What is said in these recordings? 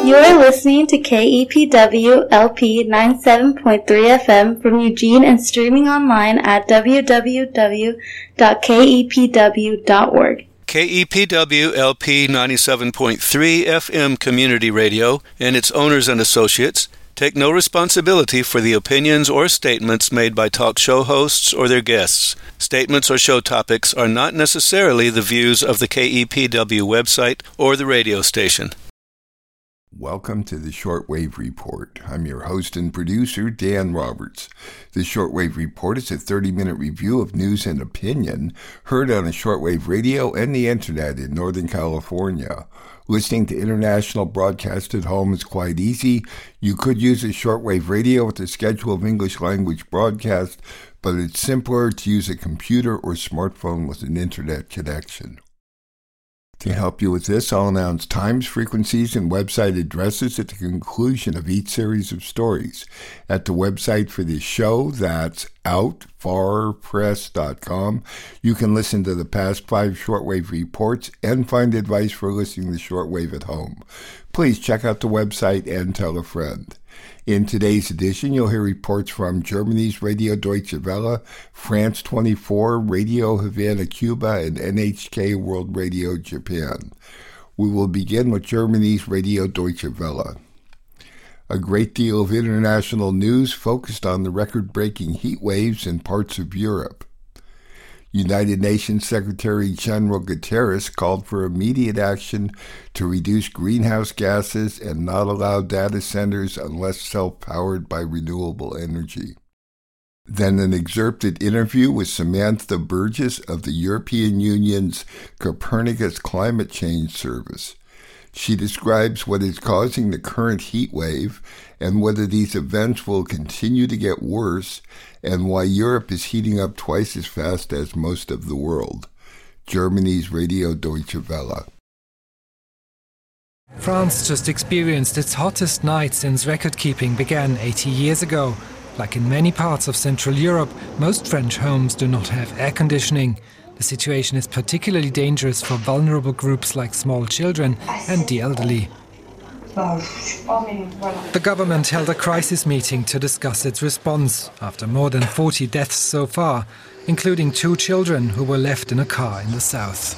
You are listening to KEPW LP 97.3 FM from Eugene and streaming online at www.kepw.org. KEPW LP 97.3 FM Community Radio and its owners and associates take no responsibility for the opinions or statements made by talk show hosts or their guests. Statements or show topics are not necessarily the views of the KEPW website or the radio station. Welcome to the Shortwave Report. I'm your host and producer, Dan Roberts. The Shortwave Report is a 30-minute review of news and opinion heard on the shortwave radio and the internet in Northern California. Listening to international broadcast at home is quite easy. You could use a shortwave radio with a schedule of English language broadcast, but it's simpler to use a computer or smartphone with an internet connection. To help you with this, I'll announce times, frequencies, and website addresses at the conclusion of each series of stories. At the website for this show, that's outfarpress.com, you can listen to the past 5 shortwave reports and find advice for listening to shortwave at home. Please check out the website and tell a friend. In today's edition, you'll hear reports from Germany's Radio Deutsche Welle, France 24, Radio Havana, Cuba, and NHK World Radio Japan. We will begin with Germany's Radio Deutsche Welle. A great deal of international news focused on the record-breaking heat waves in parts of Europe. United Nations Secretary General Guterres called for immediate action to reduce greenhouse gases and not allow data centers unless self-powered by renewable energy. Then an excerpted interview with Samantha Burgess of the European Union's Copernicus Climate Change Service. She describes what is causing the current heat wave and whether these events will continue to get worse and why Europe is heating up twice as fast as most of the world. Germany's Radio Deutsche Welle. France just experienced its hottest night since record-keeping began 80 years ago. Like in many parts of Central Europe, most French homes do not have air conditioning. The situation is particularly dangerous for vulnerable groups like small children and the elderly. The government held a crisis meeting to discuss its response after more than 40 deaths so far, including 2 children who were left in a car in the south.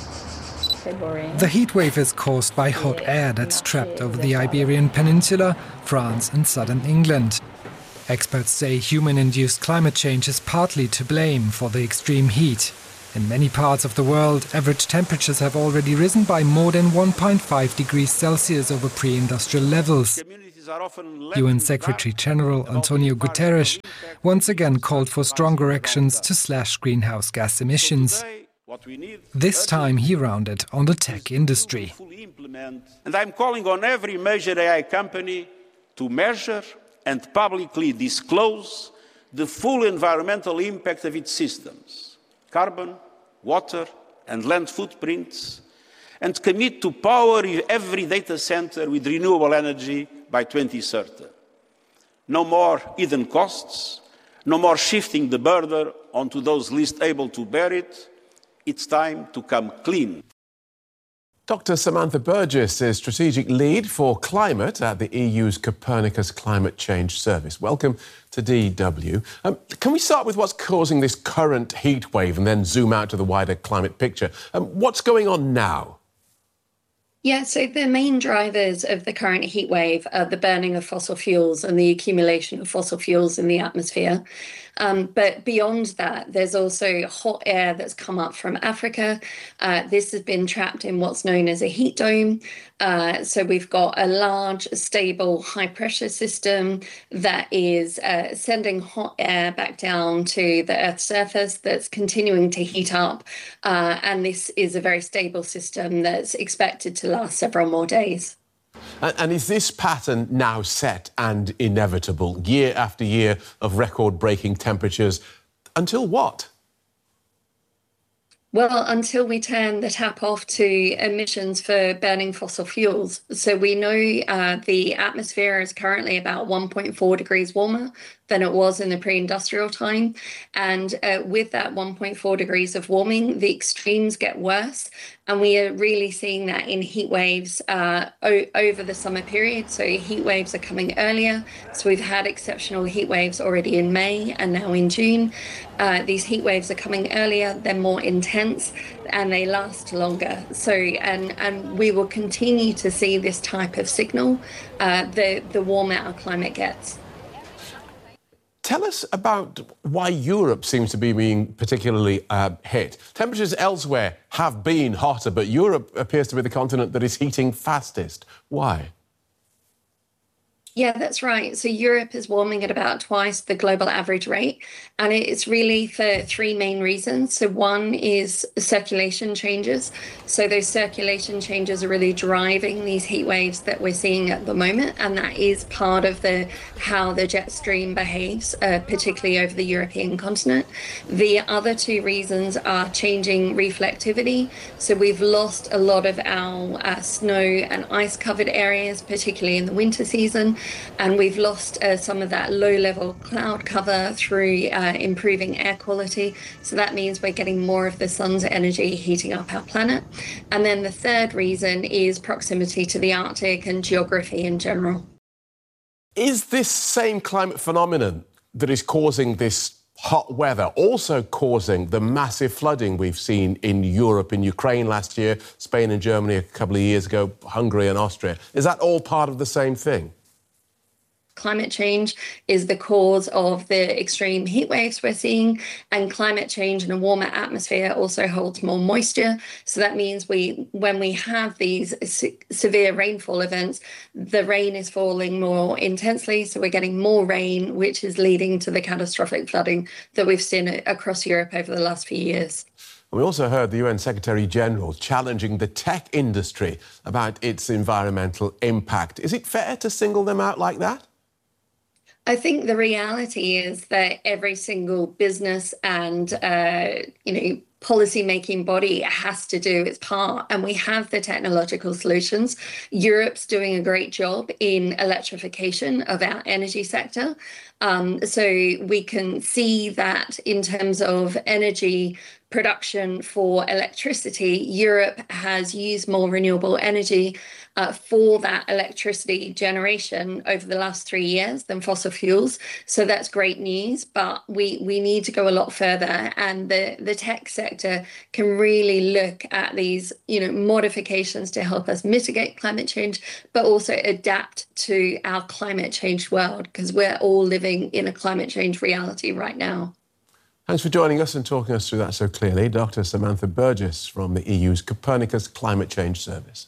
The heatwave is caused by hot air that's trapped over the Iberian Peninsula, France and southern England. Experts say human-induced climate change is partly to blame for the extreme heat. In many parts of the world, average temperatures have already risen by more than 1.5 degrees Celsius over pre-industrial levels. UN Secretary-General Antonio Guterres once again called for stronger actions to slash greenhouse gas emissions. This time he rounded on the tech industry. And I'm calling on every major AI company to measure and publicly disclose the full environmental impact of its systems. Carbon, water and land footprints, and commit to power every data center with renewable energy by 2030. No more hidden costs, no more shifting the burden onto those least able to bear it. It's time to come clean. Dr. Samantha Burgess is Strategic Lead for Climate at the EU's Copernicus Climate Change Service. Welcome to DW. Can we start with what's causing this current heat wave and then zoom out to the wider climate picture? What's going on now? Yeah, so the main drivers of the current heat wave are the burning of fossil fuels and the accumulation of fossil fuels in the atmosphere. But beyond that, there's also hot air that's come up from Africa. This has been trapped in what's known as a heat dome. So we've got a large, stable, high-pressure system that is sending hot air back down to the Earth's surface that's continuing to heat up. And this is a very stable system that's expected to last several more days. And is this pattern now set and inevitable, year after year of record-breaking temperatures? Until what? Well, until we turn the tap off to emissions for burning fossil fuels. So we know the atmosphere is currently about 1.4 degrees warmer than it was in the pre-industrial time. And with that 1.4 degrees of warming, the extremes get worse. And we are really seeing that in heat waves over the summer period. So heat waves are coming earlier. So we've had exceptional heat waves already in May and now in June. These heat waves are coming earlier, they're more intense, and they last longer. So, and we will continue to see this type of signal the warmer our climate gets. Tell us about why Europe seems to be being particularly hit. Temperatures elsewhere have been hotter, but Europe appears to be the continent that is heating fastest. Why? Yeah, that's right. So Europe is warming at about twice the global average rate, and it's really for three main reasons. So one is circulation changes. So those circulation changes are really driving these heat waves that we're seeing at the moment, and that is part of how the jet stream behaves, particularly over the European continent. The other two reasons are changing reflectivity. So we've lost a lot of our snow and ice covered areas, particularly in the winter season. And we've lost some of that low-level cloud cover through improving air quality. So that means we're getting more of the sun's energy heating up our planet. And then the third reason is proximity to the Arctic and geography in general. Is this same climate phenomenon that is causing this hot weather also causing the massive flooding we've seen in Europe, in Ukraine last year, Spain and Germany a couple of years ago, Hungary and Austria? Is that all part of the same thing? Climate change is the cause of the extreme heat waves we're seeing, and climate change in a warmer atmosphere also holds more moisture. So that means when we have these severe rainfall events, the rain is falling more intensely. So we're getting more rain, which is leading to the catastrophic flooding that we've seen across Europe over the last few years. We also heard the UN Secretary-General challenging the tech industry about its environmental impact. Is it fair to single them out like that? I think the reality is that every single business and, policy-making body has to do its part, and we have the technological solutions. Europe's doing a great job in electrification of our energy sector. So we can see that in terms of energy production for electricity, Europe has used more renewable energy for that electricity generation over the last 3 years than fossil fuels. So that's great news, but we need to go a lot further, and the tech sector can really look at these modifications to help us mitigate climate change, but also adapt to our climate change world, because we're all living in a climate change reality right now. Thanks for joining us and talking us through that so clearly. Dr. Samantha Burgess from the EU's Copernicus Climate Change Service.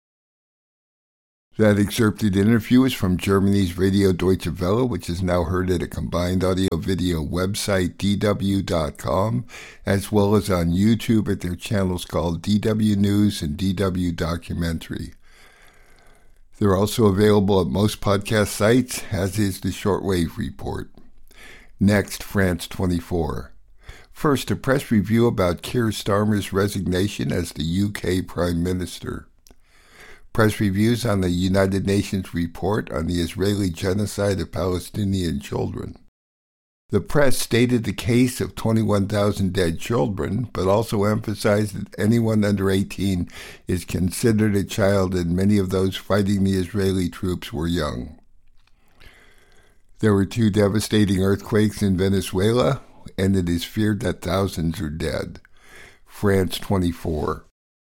That excerpted interview is from Germany's Radio Deutsche Welle, which is now heard at a combined audio-video website, dw.com, as well as on YouTube at their channels called DW News and DW Documentary. They're also available at most podcast sites, as is the Shortwave Report. Next, France 24. First, a press review about Keir Starmer's resignation as the UK Prime Minister. Press reviews on the United Nations report on the Israeli genocide of Palestinian children. The press stated the case of 21,000 dead children, but also emphasized that anyone under 18 is considered a child, and many of those fighting the Israeli troops were young. There were 2 devastating earthquakes in Venezuela, and it is feared that thousands are dead. France 24.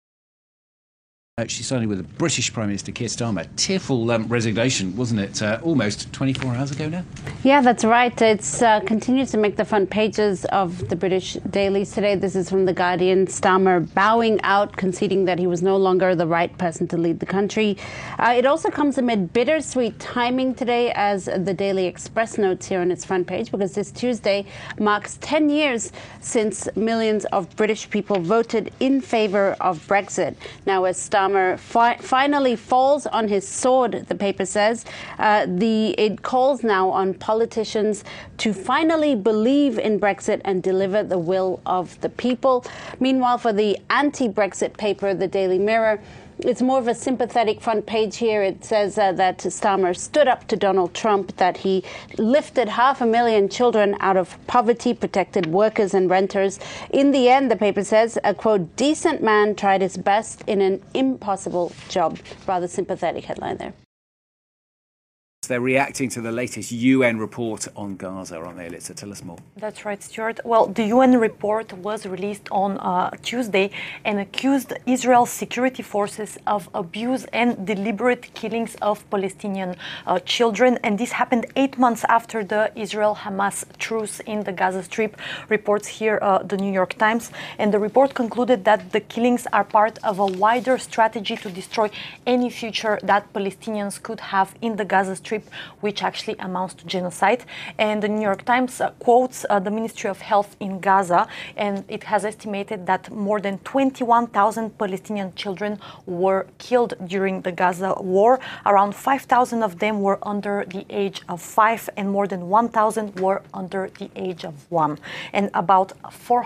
She started with the British Prime Minister Keir Starmer. Tearful resignation, wasn't it? Almost 24 hours ago now? Yeah, that's right. It's continues to make the front pages of the British dailies today. This is from The Guardian. Starmer bowing out, conceding that he was no longer the right person to lead the country. It also comes amid bittersweet timing today, as the Daily Express notes here on its front page, because this Tuesday marks 10 years since millions of British people voted in favour of Brexit. Now, as Starmer finally falls on his sword, the paper says. It calls now on politicians to finally believe in Brexit and deliver the will of the people. Meanwhile, for the anti-Brexit paper, the Daily Mirror, It's more of a sympathetic front page here. It says that Starmer stood up to Donald Trump, that he lifted 500,000 children out of poverty, protected workers and renters. In the end, the paper says, a, quote, decent man tried his best in an impossible job. Rather sympathetic headline there. They're reacting to the latest UN report on Gaza, aren't they, Elitza? Tell us more. That's right, Stuart. Well, the UN report was released on Tuesday and accused Israel's security forces of abuse and deliberate killings of Palestinian children. And this happened 8 months after the Israel-Hamas truce in the Gaza Strip, reports here the New York Times. And the report concluded that the killings are part of a wider strategy to destroy any future that Palestinians could have in the Gaza Strip, which actually amounts to genocide. And the New York Times quotes the Ministry of Health in Gaza, and it has estimated that more than 21,000 Palestinian children were killed during the Gaza war. Around 5,000 of them were under the age of 5, and more than 1,000 were under the age of 1. And about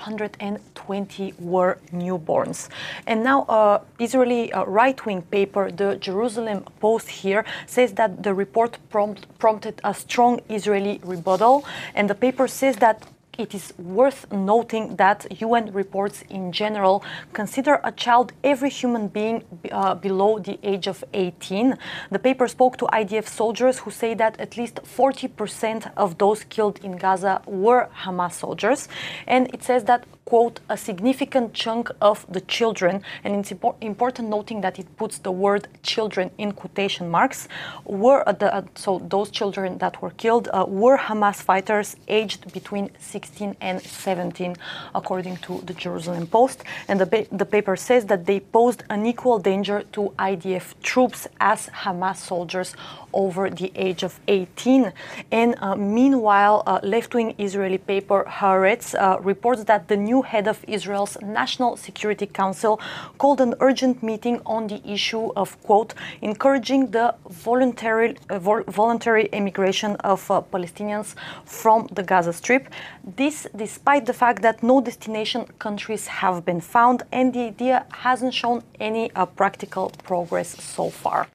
420 were newborns. And now Israeli right-wing paper, the Jerusalem Post here, says that the report prompted a strong Israeli rebuttal, and the paper says that it is worth noting that UN reports in general consider a child every human being below the age of 18. The paper spoke to IDF soldiers who say that at least 40% of those killed in Gaza were Hamas soldiers. And it says that, quote, a significant chunk of the children, and it's important noting that it puts the word children in quotation marks, were so those children that were killed were Hamas fighters aged between 16 and 17, according to the Jerusalem Post. And the paper says that they posed an equal danger to IDF troops as Hamas soldiers over the age of 18. And meanwhile, left-wing Israeli paper Haaretz reports that the new head of Israel's National Security Council called an urgent meeting on the issue of, quote, encouraging the voluntary emigration of Palestinians from the Gaza Strip. This despite the fact that no destination countries have been found, and the idea hasn't shown any practical progress so far.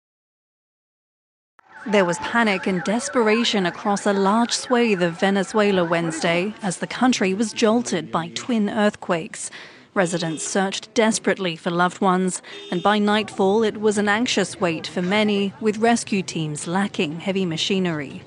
There was panic and desperation across a large swathe of Venezuela Wednesday as the country was jolted by twin earthquakes. Residents searched desperately for loved ones, and by nightfall it was an anxious wait for many, with rescue teams lacking heavy machinery.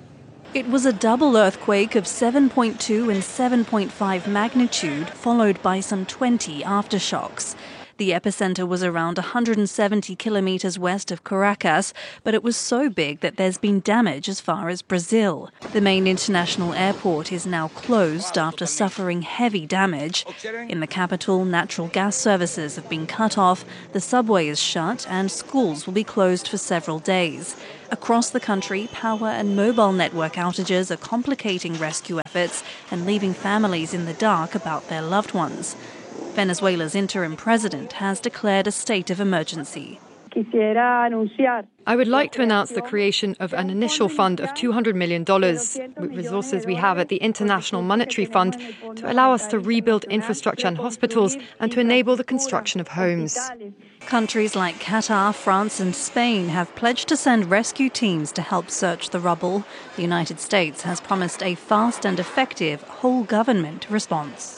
It was a double earthquake of 7.2 and 7.5 magnitude, followed by some 20 aftershocks. The epicenter was around 170 kilometers west of Caracas, but it was so big that there's been damage as far as Brazil. The main international airport is now closed after suffering heavy damage. In the capital, natural gas services have been cut off, the subway is shut, and schools will be closed for several days. Across the country, power and mobile network outages are complicating rescue efforts and leaving families in the dark about their loved ones. Venezuela's interim president has declared a state of emergency. I would like to announce the creation of an initial fund of $200 million with resources we have at the International Monetary Fund to allow us to rebuild infrastructure and hospitals and to enable the construction of homes. Countries like Qatar, France and Spain have pledged to send rescue teams to help search the rubble. The United States has promised a fast and effective whole-government response.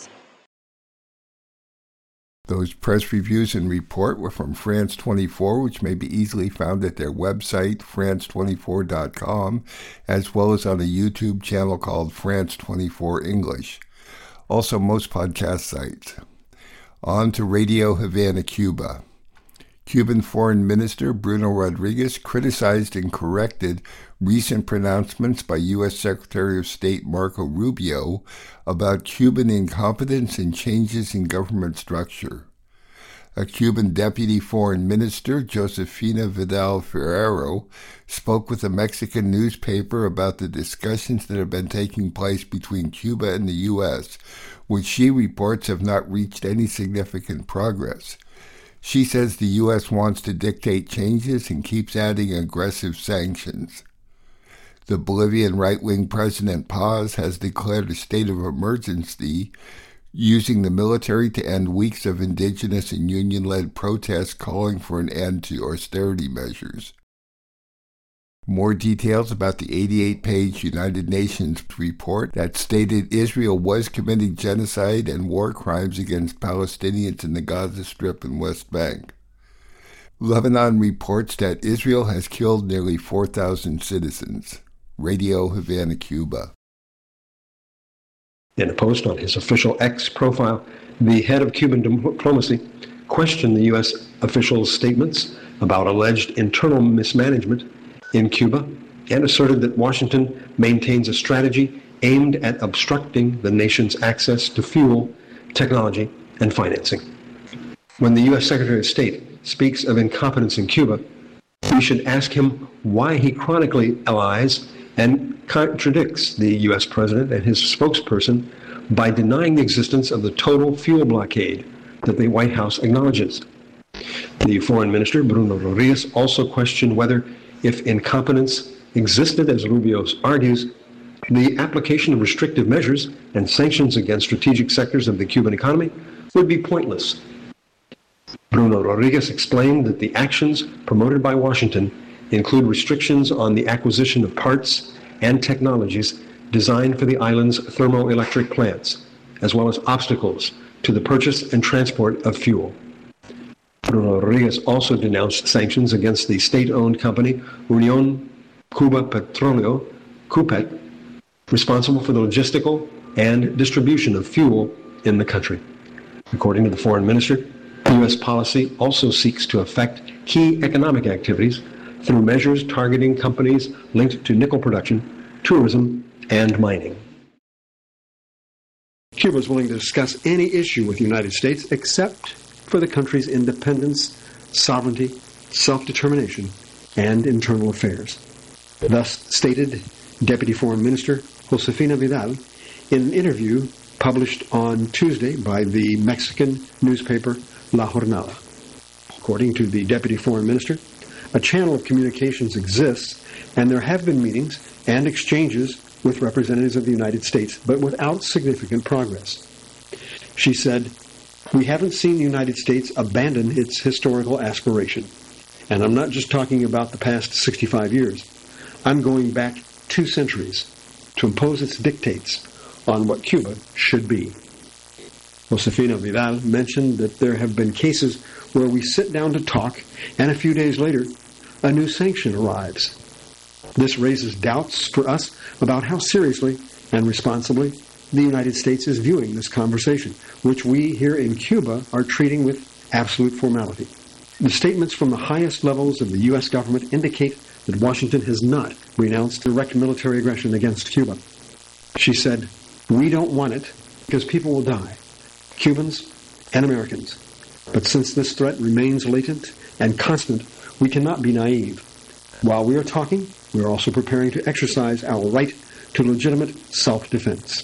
Those press reviews and report were from France 24, which may be easily found at their website, france24.com, as well as on a YouTube channel called France 24 English. Also, most podcast sites. On to Radio Havana, Cuba. Cuban Foreign Minister Bruno Rodriguez criticized and corrected recent pronouncements by U.S. Secretary of State Marco Rubio about Cuban incompetence and changes in government structure. A Cuban deputy foreign minister, Josefina Vidal Ferrero, spoke with a Mexican newspaper about the discussions that have been taking place between Cuba and the U.S., which she reports have not reached any significant progress. She says the U.S. wants to dictate changes and keeps adding aggressive sanctions. The Bolivian right-wing President Paz has declared a state of emergency, using the military to end weeks of indigenous and union-led protests calling for an end to austerity measures. More details about the 88-page United Nations report that stated Israel was committing genocide and war crimes against Palestinians in the Gaza Strip and West Bank. Lebanon reports that Israel has killed nearly 4,000 citizens. Radio Havana, Cuba. In a post on his official X profile, the head of Cuban diplomacy questioned the U.S. officials' statements about alleged internal mismanagement in Cuba and asserted that Washington maintains a strategy aimed at obstructing the nation's access to fuel, technology, and financing. When the U.S. Secretary of State speaks of incompetence in Cuba, we should ask him why he chronically lies and contradicts the U.S. President and his spokesperson by denying the existence of the total fuel blockade that the White House acknowledges. The Foreign Minister, Bruno Rodriguez, also questioned whether, if incompetence existed, as Rubio argues, the application of restrictive measures and sanctions against strategic sectors of the Cuban economy would be pointless. Bruno Rodriguez explained that the actions promoted by Washington include restrictions on the acquisition of parts and technologies designed for the island's thermoelectric plants, as well as obstacles to the purchase and transport of fuel. Bruno Rodriguez also denounced sanctions against the state-owned company Unión Cuba Petróleo, CUPET, responsible for the logistical and distribution of fuel in the country. According to the foreign minister, U.S. policy also seeks to affect key economic activities through measures targeting companies linked to nickel production, tourism, and mining. Cuba is willing to discuss any issue with the United States except for the country's independence, sovereignty, self-determination, and internal affairs. Thus stated Deputy Foreign Minister Josefina Vidal in an interview published on Tuesday by the Mexican newspaper La Jornada. According to the Deputy Foreign Minister, a channel of communications exists, and there have been meetings and exchanges with representatives of the United States, but without significant progress. She said, "We haven't seen the United States abandon its historical aspiration. And I'm not just talking about the past 65 years. I'm going back 2 centuries to impose its dictates on what Cuba should be." Josefina Vidal mentioned that there have been cases where we sit down to talk, and a few days later, a new sanction arrives. This raises doubts for us about how seriously and responsibly the United States is viewing this conversation, which we here in Cuba are treating with absolute formality. The statements from the highest levels of the U.S. government indicate that Washington has not renounced direct military aggression against Cuba. She said, "We don't want it because people will die, Cubans and Americans. But since this threat remains latent and constant, we cannot be naive. While we are talking, we are also preparing to exercise our right to legitimate self-defense."